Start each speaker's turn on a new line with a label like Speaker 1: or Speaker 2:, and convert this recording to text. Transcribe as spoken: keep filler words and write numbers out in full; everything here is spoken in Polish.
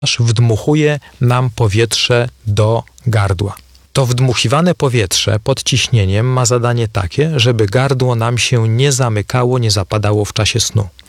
Speaker 1: aż wdmuchuje nam powietrze do gardła. To wdmuchiwane powietrze pod ciśnieniem ma zadanie takie, żeby gardło nam się nie zamykało, nie zapadało w czasie snu.